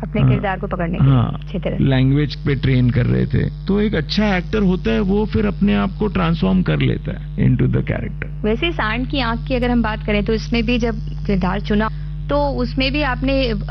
अपने किरदार को पकड़ने के लिए अच्छी तरह लैंग्वेज पे ट्रेन कर रहे थे। तो एक अच्छा एक्टर होता है वो फिर अपने आप को ट्रांसफॉर्म कर लेता है इनटू द कैरेक्टर। वैसे सांड की आंख की अगर हम बात करें तो इसमें भी जब किरदार चुना तो उसमें भी आपने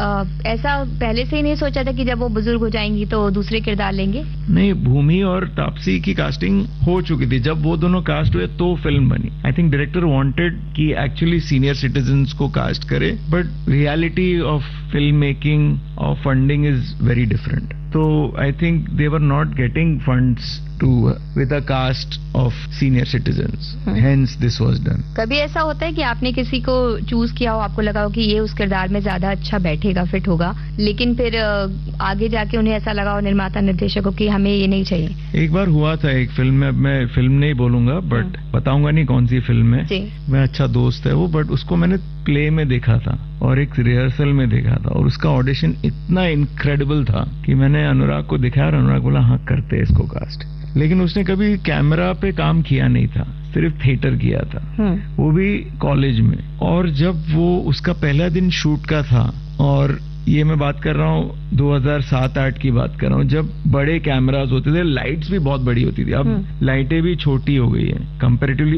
ऐसा पहले से ही नहीं सोचा था कि जब वो बुजुर्ग हो जाएंगी तो दूसरे किरदार लेंगे? नहीं, भूमि और तापसी की कास्टिंग हो चुकी थी। जब वो दोनों कास्ट हुए तो फिल्म बनी। आई थिंक डायरेक्टर वांटेड कि एक्चुअली सीनियर सिटीजन्स को कास्ट करे, but reality of film making और फंडिंग इज वेरी डिफरेंट। तो I think they were not getting funds with a cast of senior citizens. Hence this was done. कभी ऐसा होता है कि आपने किसी को चूज किया हो, आपको लगा हो कि ये उस किरदार में ज्यादा अच्छा बैठेगा, फिट होगा, लेकिन फिर आगे जाके उन्हें ऐसा लगा हो निर्माता निर्देशकों की हमें ये नहीं चाहिए? एक बार हुआ था एक फिल्म में, मैं फिल्म नहीं बोलूंगा बट बताऊंगा नहीं कौन सी फिल्म है। मैं अच्छा दोस्त है वो, बट उसको मैंने प्ले में देखा था और एक रिहर्सल में देखा था और उसका ऑडिशन इतना इनक्रेडिबल था कि मैंने अनुराग को दिखाया और अनुराग बोला हाँ करते हैं इसको कास्ट। लेकिन उसने कभी कैमरा पे काम किया नहीं था, सिर्फ थिएटर किया था, वो भी कॉलेज में। और जब वो उसका पहला दिन शूट का था, और ये मैं बात कर रहा हूँ 2007-8 की बात कर रहा हूँ, जब बड़े कैमरास होते थे, लाइट्स भी बहुत बड़ी होती थी। अब लाइटें भी छोटी हो गई है कंपैरेटिवली,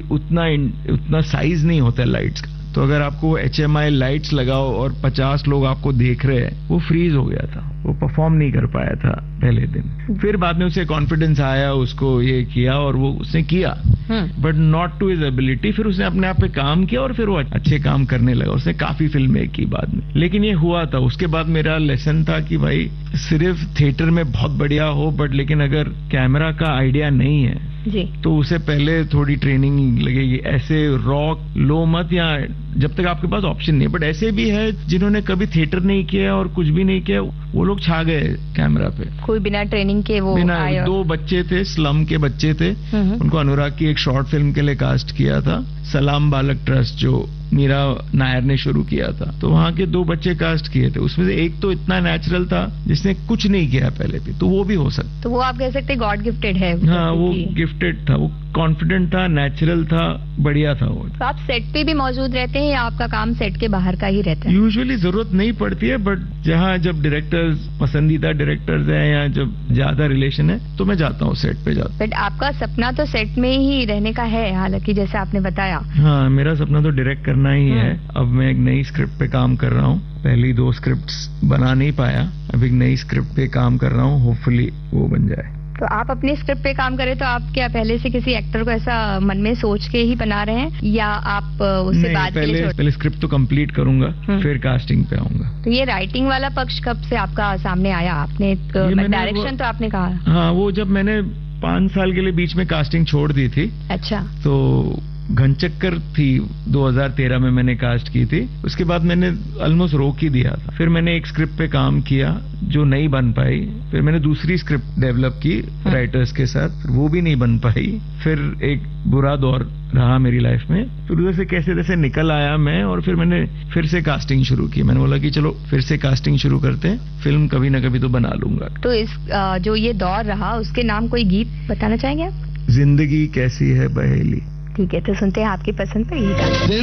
उतना साइज नहीं होता है लाइट्स का। तो अगर आपको HMI लाइट्स लगाओ और 50 लोग आपको देख रहे हैं, वो फ्रीज हो गया था, वो परफॉर्म नहीं कर पाया था पहले दिन। फिर बाद में उसे कॉन्फिडेंस आया, उसको ये किया और वो उसने किया, but not to his ability. फिर उसने अपने आप पे काम किया और फिर वो अच्छे काम करने लगा। उसने काफी फिल्में की बाद में, लेकिन ये हुआ था। उसके बाद मेरा लेसन था कि भाई सिर्फ थिएटर में बहुत बढ़िया हो, बट लेकिन अगर कैमरा का आइडिया नहीं है जी, तो उसे पहले थोड़ी ट्रेनिंग लगेगी। ऐसे रॉक लो मत, या जब तक आपके पास ऑप्शन नहीं है। बट ऐसे भी है जिन्होंने कभी थिएटर नहीं किया और कुछ भी नहीं किया, वो लोग छा गए कैमरा पे, कोई बिना ट्रेनिंग के। वो बिना, 2 बच्चे थे, स्लम के बच्चे थे, उनको अनुराग की एक शॉर्ट फिल्म के लिए कास्ट किया था, सलाम बालक ट्रस्ट, जो मीरा नायर ने शुरू किया था। तो वहाँ के 2 बच्चे कास्ट किए थे, उसमें से एक तो इतना नेचुरल था जिसने कुछ नहीं किया पहले भी, तो वो भी हो सकता। तो वो आप कह सकते गॉड गिफ्टेड है। हाँ, वो गिफ्टेड था, वो कॉन्फिडेंट था, नेचुरल था, बढ़िया था वो। तो आप सेट पे भी मौजूद रहते हैं या आपका काम सेट के बाहर का ही रहता है? यूजुअली जरूरत नहीं पड़ती है, बट जहाँ जब डायरेक्टर्स, पसंदीदा डायरेक्टर्स हैं या जब ज्यादा रिलेशन है तो मैं जाता हूँ, सेट पे जाता हूँ। बट आपका सपना तो सेट में ही रहने का है, हालांकि जैसे आपने बताया। हाँ, मेरा सपना तो डायरेक्ट करना ही है। अब मैं एक नई स्क्रिप्ट पे काम कर रहा हूँ। पहली 2 स्क्रिप्ट्स बना नहीं पाया, अब एक नई स्क्रिप्ट पे काम कर रहा हूँ, होपफुली वो बन जाए। तो आप अपनी स्क्रिप्ट पे काम करें तो आप क्या पहले से किसी एक्टर को ऐसा मन में सोच के ही बना रहे हैं या आप उससे बाद के लिए पहले स्क्रिप्ट तो कंप्लीट करूंगा, फिर कास्टिंग पे आऊंगा। तो ये राइटिंग वाला पक्ष कब से आपका सामने आया? आपने डायरेक्शन तो आपने कहा। हाँ, वो जब मैंने 5 साल के लिए बीच में कास्टिंग छोड़ दी थी। अच्छा। तो घनचक्कर थी 2013 में मैंने कास्ट की थी, उसके बाद मैंने ऑलमोस्ट रोक ही दिया था। फिर मैंने एक स्क्रिप्ट पे काम किया जो नहीं बन पाई, फिर मैंने दूसरी स्क्रिप्ट डेवलप की राइटर्स के साथ, वो भी नहीं बन पाई। फिर एक बुरा दौर रहा मेरी लाइफ में, फिर उधर से कैसे तैसे निकल आया मैं, और फिर मैंने फिर से कास्टिंग शुरू की। मैंने बोला कि चलो फिर से कास्टिंग शुरू करते हैं, फिल्म कभी ना कभी तो बना लूंगा। तो इस जो ये दौर रहा उसके नाम कोई गीत बताना चाहेंगे आप? जिंदगी कैसी है बहेली। ठीक है, तो सुनते हैं आपकी पसंद पर ये गाना।